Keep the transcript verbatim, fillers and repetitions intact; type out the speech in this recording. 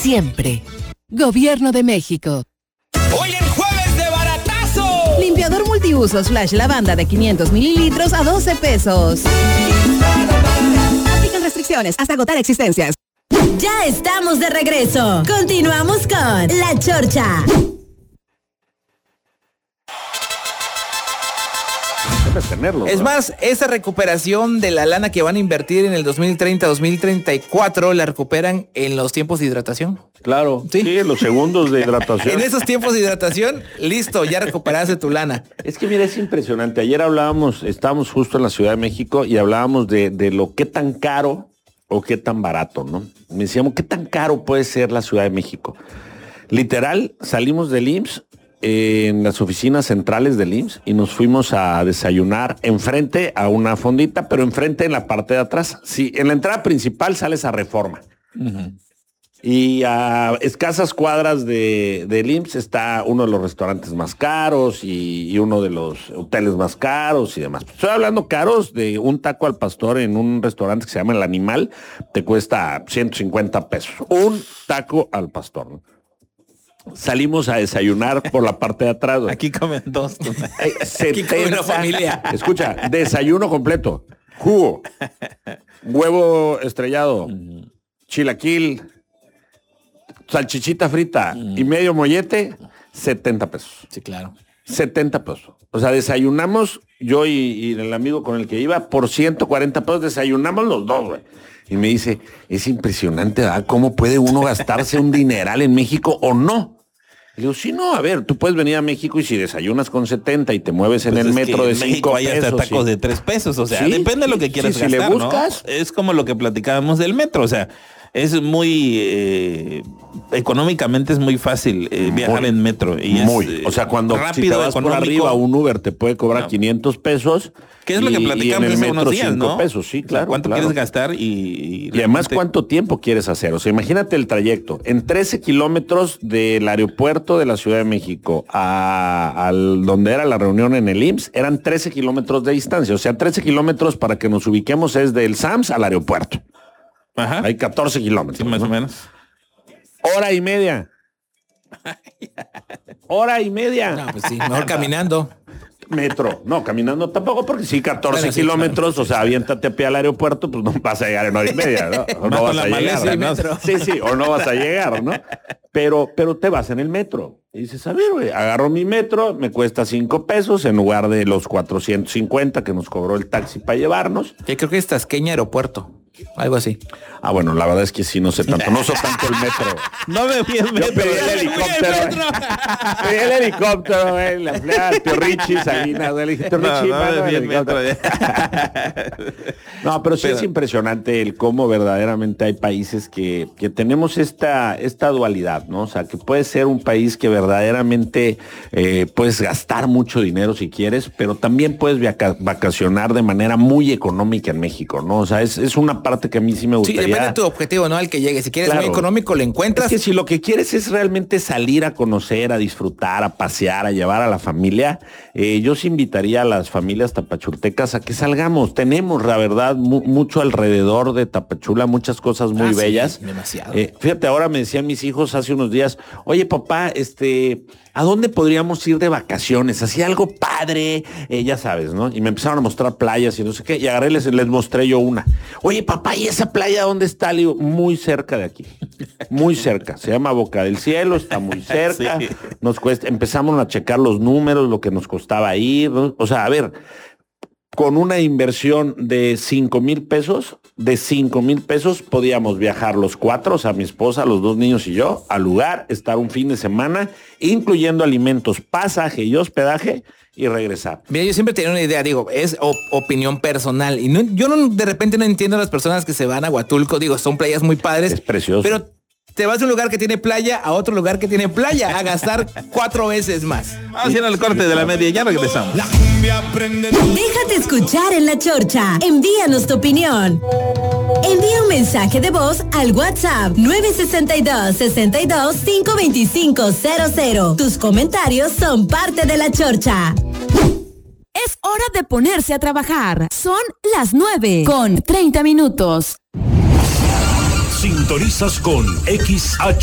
siempre. Gobierno de México. ¡Hoy en jueves de baratazo! Limpiador multiusos Flash Lavanda de quinientos mililitros a doce pesos. Aplican restricciones hasta agotar existencias. Ya estamos de regreso. Continuamos con La Chorcha. Tenerlo, es ¿no? más, esa recuperación de la lana que van a invertir en el dos mil treinta, dos mil treinta y cuatro la recuperan en los tiempos de hidratación. Claro, sí, sí en los segundos de hidratación. En esos tiempos de hidratación, listo, ya recuperaste tu lana. Es que mira, es impresionante. Ayer hablábamos, estábamos justo en la Ciudad de México y hablábamos de, de lo qué tan caro o qué tan barato, ¿no? Me decíamos, ¿qué tan caro puede ser la Ciudad de México? Literal, salimos del I M S S en las oficinas centrales del I M S S y nos fuimos a desayunar enfrente a una fondita, pero enfrente en la parte de atrás. Sí, en la entrada principal sales a Reforma. Uh-huh. Y a escasas cuadras de, del I M S S está uno de los restaurantes más caros y, y uno de los hoteles más caros y demás. Estoy hablando caros de un taco al pastor en un restaurante que se llama El Animal, te cuesta ciento cincuenta pesos. Un taco al pastor, ¿no? Salimos a desayunar por la parte de atrás. Güey. Aquí comen dos. Aquí come una familia. Escucha, desayuno completo, jugo, huevo estrellado, uh-huh. chilaquil, salchichita frita uh-huh. y medio mollete, setenta pesos. Sí, claro. setenta pesos. O sea, desayunamos, yo y, y el amigo con el que iba, por ciento cuarenta pesos, desayunamos los dos, güey. Y me dice, es impresionante, ¿verdad? ¿Cómo puede uno gastarse un dineral en México o no? Le digo, sí, no, a ver, tú puedes venir a México y si desayunas con setenta y te mueves en pues el metro de cinco pesos. Hay hasta tacos sí. de tres pesos, o sea, sí, depende de lo que quieras sí, gastar, si le buscas, ¿no? Es como lo que platicábamos del metro, o sea, es muy, eh, económicamente es muy fácil eh, viajar muy, en metro. Y muy, es, o sea, cuando rápido, si te vas económico, por arriba, un Uber te puede cobrar no. quinientos pesos. ¿Qué es lo que platicamos hace unos días, no? Pesos, sí, claro. O sea, ¿cuánto claro. quieres gastar? Y, y, y además, ¿cuánto tiempo quieres hacer? O sea, imagínate el trayecto. En trece kilómetros del aeropuerto de la Ciudad de México a al donde era la reunión en el I M S S, eran trece kilómetros de distancia. O sea, trece kilómetros para que nos ubiquemos es del S A M S al aeropuerto. Ajá. Hay catorce kilómetros. Sí, más ¿no? o menos. Hora y media. Hora y media. No, pues sí, mejor caminando. Metro, no, caminando tampoco, porque sí, catorce bueno, sí, kilómetros, claro. o sea, aviéntate a pie al aeropuerto, pues no vas a llegar en hora y media, ¿no? O no vas a llegar, ¿no? Sí, sí, o no vas a llegar, ¿no? Pero, pero te vas en el metro. Y dices, a ver, güey, agarro mi metro, me cuesta cinco pesos en lugar de los cuatrocientos cincuenta que nos cobró el taxi para llevarnos. Yo creo que es Tasqueña Aeropuerto. Algo así. Ah, bueno, la verdad es que sí, no sé tanto. No uso tanto el metro. No me fui el metro. Yo pedí el helicóptero. Pedí el helicóptero, güey. La empleada, tío Richie, Salinas, güey. Le dije, tío Richie, no, mano, no, el metro. No, pero sí pero... es impresionante el cómo verdaderamente hay países que, que tenemos esta, esta dualidad, ¿no? O sea, que puede ser un país que verdaderamente eh, puedes gastar mucho dinero si quieres, pero también puedes vaca- vacacionar de manera muy económica en México, ¿no? O sea, es, es una parte que a mí sí me gustaría. Sí, depende de tu objetivo, ¿no? Al que llegue. Si quieres claro. muy económico, lo encuentras. Es que si lo que quieres es realmente salir a conocer, a disfrutar, a pasear, a llevar a la familia, eh, yo sí invitaría a las familias tapachultecas a que salgamos. Tenemos, la verdad, mu- mucho alrededor de Tapachula, muchas cosas muy ah, bellas. Sí, demasiado. Eh, fíjate, ahora me decían mis hijos hace unos días, oye, papá, este... ¿a dónde podríamos ir de vacaciones? Así algo padre, eh, ya sabes, ¿no? Y me empezaron a mostrar playas y no sé qué, y agarré, les, les mostré yo una. Oye, papá, ¿y esa playa dónde está? Le digo, muy cerca de aquí, muy cerca. Se llama Boca del Cielo, está muy cerca. Sí. Nos cuesta, empezamos a checar los números, lo que nos costaba ir, ¿no? O sea, a ver, con una inversión de cinco mil pesos, de cinco mil pesos podíamos viajar los cuatro, o sea, mi esposa, los dos niños y yo, al lugar, estar un fin de semana, incluyendo alimentos, pasaje y hospedaje, y regresar. Mira, yo siempre tenía una idea, digo, es op- opinión personal, y no, yo no, de repente no entiendo a las personas que se van a Huatulco, digo, son playas muy padres. Es precioso. Pero te vas a un lugar que tiene playa a otro lugar que tiene playa a gastar cuatro veces más. Vamos haciendo el corte de la media y ya regresamos. La cumbia prende. Déjate escuchar en La Chorcha. Envíanos tu opinión. Envía un mensaje de voz al WhatsApp nueve seis dos, seis dos, cinco dos cinco cero cero. Tus comentarios son parte de La Chorcha. Es hora de ponerse a trabajar. Son las nueve con treinta minutos. Sintonizas con X H